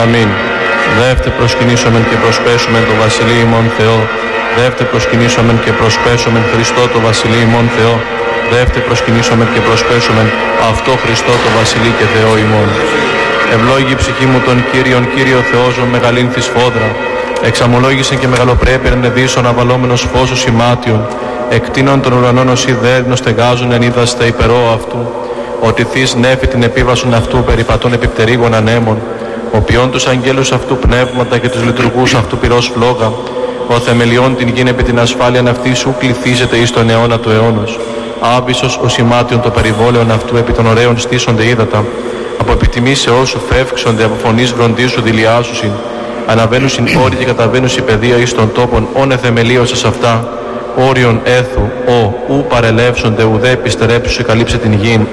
Αμήν. Δεύτε προσκυνήσομεν και προσπέσομεν το Βασιλείο ημών Θεό. Δεύτε προσκυνήσομεν και προσπέσομεν Χριστό το Βασιλείο ημών Θεό. Δεύτε προσκυνήσομεν και προσπέσομεν αυτό Χριστό το Βασιλεί και Θεό ημών. Ευλόγη η ψυχή μου τον Κύριον, Κύριο Θεός μου μεγαλύνθης φόδρα. Εξαμολόγησεν και μεγαλοπρέπειαν ενεδίσων αβαλόμενος φώσος ημάτιον. Εκτείνων των ουρανών ως ιδέρνος στεγάζουν εν είδαστε υπερώ αυτού. Ότι θείς νέφη την επίβασον αυτού περιπατών επιπτερίγων ανέμων. Ο ποιόν τους αγγέλους αυτού πνεύματα και τους λειτουργούς αυτού πυρός φλόγα. Ο θεμελιών την γην επί την ασφάλειαν αυτή σου κληθίζεται εις τον αιώνα του αιώνος. Άβυσσος ο σημάτιον το περιβόλαιον αυτού επί των ωραίων στήσονται ύδατα. Από επιτιμήσεώς σου φεύξονται, από φωνής βροντίσου δηλιάσουσιν. Αναβαίνουσιν όροι και καταβαίνουσιν παιδεία εις των τόπων, όνε θεμελίωσες αυτά. Όριον έθου, ου παρελεύσονται, ουδέ επιστερέψουσι καλύψε την γην.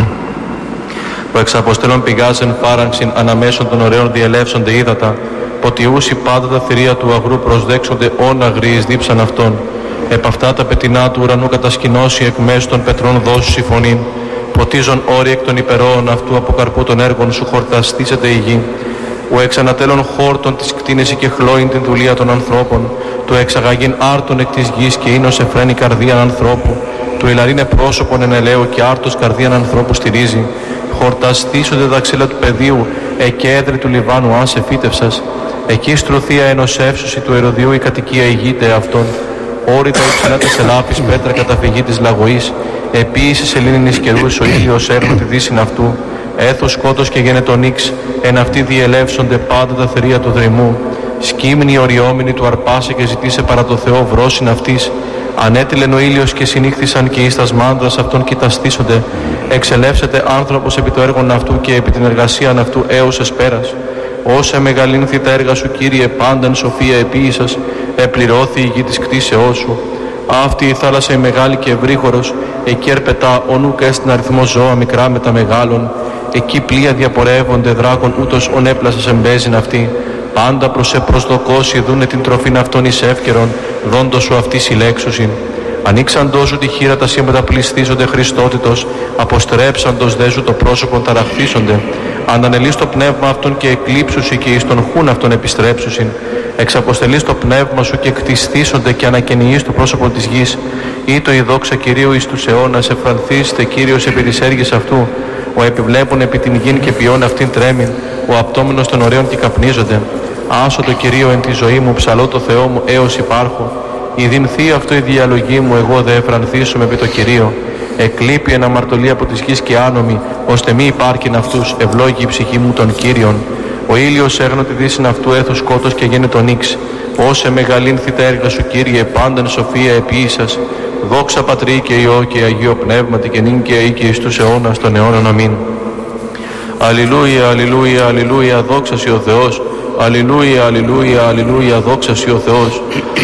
Που εξ αποστέλων πηγάσεν φάραγξιν αναμέσων των ωραίων διελεύσονται ύδατα. Ποτιούσι πάντα τα θηρία του αγρού προσδέξονται όν αγρίες δίψαν αυτών. Επ' αυτά τα πετεινά του ουρανού κατασκηνώσει εκ μέσου των πετρών δώσουσι φωνήν. Ποτίζον όροι εκ των υπερόων αυτού από καρπού των έργων σου χορταστήσεται η γη. Ο εξανατέλων χόρτων της κτίνεση και χλώην την δουλεία των ανθρώπων. Του εξαγαγήν άρτων εκ της γης και ίνος εφραίνει καρδίαν ανθρώπου. Του ελαρίνε πρόσωπον εν ελαίου και άρτος καρδίαν ανθρώπου στηρίζει. Χορταστήσονται τα ξύλα του πεδίου, εκέδρη του Λιβάνου αν σε φύτευσας. Εκεί στρωθία ενός εύσωση του Ηρωδιού η κατοικία ηγείται αυτών. Όρητα υψηλά της ελάπης πέτρα καταφυγή της λαγωής. Επίσης σελήνινης καιρούς ο ήλιος έρνω τη δύσιν αυτού. Έθος σκότος και γένετον ίξ, εν αυτοί διελεύσονται πάντα τα θηρία του δρυμού. Σκύμνη οριόμενη του αρπάσε και ζητήσε παρά το Θεό βρόσιν αυτής. Ανέτειλεν ο ήλιος και συνήχθησαν και εις τας μάνδρας αυτών κοιταστήσονται. Εξελεύσεται άνθρωπος επί το έργον αυτού και επί την εργασίαν αυτού έως εσπέρας. Όσε μεγαλύνθη τα έργα σου, Κύριε, πάνταν σοφία επίησας, επληρώθη η γη της κτίσεώς σου. Αυτή η θάλασσα η μεγάλη και ευρύχωρος, εκεί ερπετά ονούκα έστιν αριθμό ζώα μικρά με τα μεγάλων. Εκεί πλοία διαπορεύονται δράκων, ούτως ον έπλασας εμπέζειν αυτή. Πάντα προς προσδοκώσει δούνε την τροφήν αυτών εις εύκαιρον, δόντος σου αυτή συλλέξουσιν. Ανοίξαντος σου τη χείρα τα σύμπαντα πληστίζονται Χριστότητος, αποστρέψαντος δε σου το πρόσωπον ταραχθήσονται. Ανανελείς το πνεύμα αυτών και εκλείψουσι και εις τον χούν αυτών επιστρέψουσιν. Εξαποστελείς το πνεύμα σου και κτιστήσονται και ανακαινιείς το πρόσωπο της γης. Ήτο η δόξα Κυρίου εις τους αιώνας, εφρανθήστε Κύριος επί της έργης αυτού. Ο επιβλέπων επί την γην και ποιόν αυτήν τρέμην, ο απτόμενος των ωραίων και καπνίζονται. Άσο το Κυρίο εν τη ζωή μου, ψαλώ το Θεό μου έως υπάρχω. Ιδυνθεί αυτό η διαλογή μου, εγώ δε εφρανθήσουμε επί το Κυρίο. Εκλείπει εν αμαρτωλή από της γης και άνομη, ώστε μη υπάρχειν αυτούς, ευλόγη η ψυχή μου των Κύριων. Ο ήλιος έγνω τη δύσιν αυτού έθος σκότος και γένε τον ίξ. Όσε μεγαλύνθη τα έργα σου, Κύριε, πάνταν σοφία επίησας. Δόξα Πατρί και Υιό και Αγίο Πνεύματι και νυν και αεί και εις τους αιώνας των αιώνων. Αμήν. Αλληλούια, αλληλούια, αλληλούια, δόξα σοι ο Θεός. Αλληλούια, αλληλούια, αλληλούια, δόξα σοι ο Θεός.